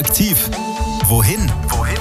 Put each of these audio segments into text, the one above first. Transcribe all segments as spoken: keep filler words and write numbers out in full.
Aktiv. Wohin? Wohin?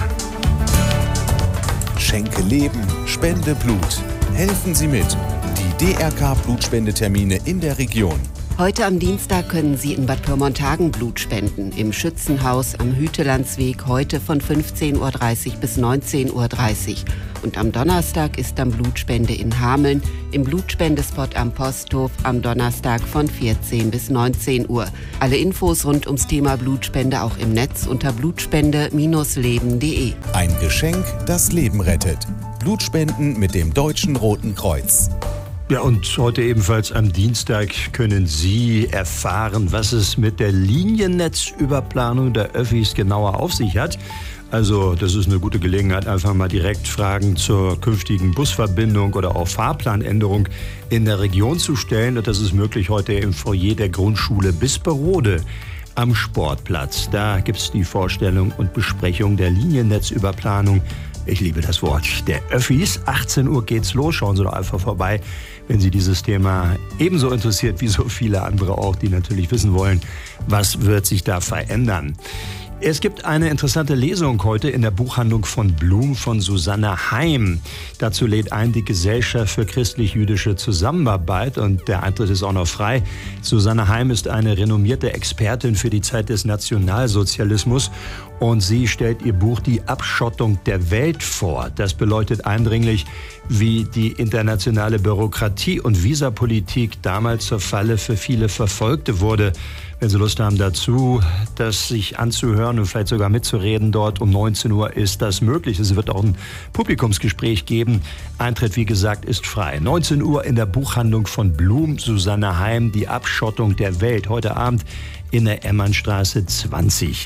Schenke Leben, spende Blut. Helfen Sie mit. Die D R K-Blutspendetermine in der Region. Heute am Dienstag können Sie in Bad Pyrmontagen Blut spenden. Im Schützenhaus am Hütelandsweg heute von fünfzehn Uhr dreißig bis neunzehn Uhr dreißig. Und am Donnerstag ist dann Blutspende in Hameln im Blutspendespot am Posthof am Donnerstag von vierzehn bis neunzehn Uhr. Alle Infos rund ums Thema Blutspende auch im Netz unter blutspende Bindestrich leben punkt de. Ein Geschenk, das Leben rettet. Blutspenden mit dem Deutschen Roten Kreuz. Ja, und heute ebenfalls am Dienstag können Sie erfahren, was es mit der Liniennetzüberplanung der Öffis genauer auf sich hat. Also das ist eine gute Gelegenheit, einfach mal direkt Fragen zur künftigen Busverbindung oder auch Fahrplanänderung in der Region zu stellen. Und das ist möglich heute im Foyer der Grundschule Bisperode am Sportplatz. Da gibt es die Vorstellung und Besprechung der Liniennetzüberplanung. Ich liebe das Wort der Öffis. achtzehn Uhr geht's los. Schauen Sie doch einfach vorbei, wenn Sie dieses Thema ebenso interessiert wie so viele andere auch, die natürlich wissen wollen, was wird sich da verändern. Es gibt eine interessante Lesung heute in der Buchhandlung von Blum von Susanne Heim. Dazu lädt ein die Gesellschaft für christlich-jüdische Zusammenarbeit und der Eintritt ist auch noch frei. Susanne Heim ist eine renommierte Expertin für die Zeit des Nationalsozialismus und sie stellt ihr Buch Die Abschottung der Welt vor. Das beleuchtet eindringlich, wie die internationale Bürokratie und Visapolitik damals zur Falle für viele Verfolgte wurde. Wenn Sie Lust haben dazu, das sich anzuhören und vielleicht sogar mitzureden dort um neunzehn Uhr ist das möglich. Es wird auch ein Publikumsgespräch geben. Eintritt, wie gesagt, ist frei. neunzehn Uhr in der Buchhandlung von Blum, Susanne Heim, Die Abschottung der Welt. Heute Abend in der Emmernstraße zwanzig.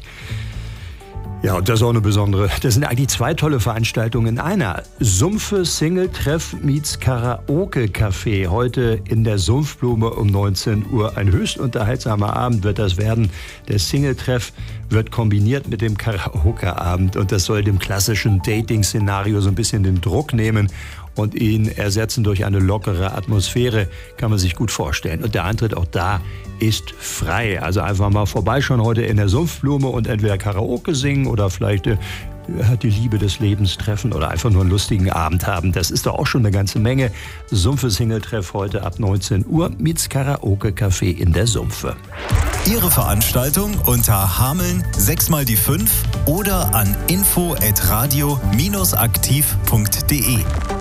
Ja, und das ist auch eine besondere. Das sind eigentlich zwei tolle Veranstaltungen in einer. Sumpfe Single-Treff meets Karaoke-Café. Heute in der Sumpfblume um neunzehn Uhr. Ein höchst unterhaltsamer Abend wird das werden. Der Single-Treff wird kombiniert mit dem Karaoke-Abend. Und das soll dem klassischen Dating-Szenario so ein bisschen den Druck nehmen und ihn ersetzen durch eine lockere Atmosphäre, kann man sich gut vorstellen. Und der Eintritt auch da ist frei. Also einfach mal vorbeischauen heute in der Sumpfblume und entweder Karaoke singen oder vielleicht äh, die Liebe des Lebens treffen oder einfach nur einen lustigen Abend haben. Das ist doch auch schon eine ganze Menge. Sumpfe Single-Treff heute ab neunzehn Uhr meets Karaoke-Café in der Sumpfe. Ihre Veranstaltung unter Hameln sechs mal die fünf oder an info at radio Bindestrich aktiv punkt de.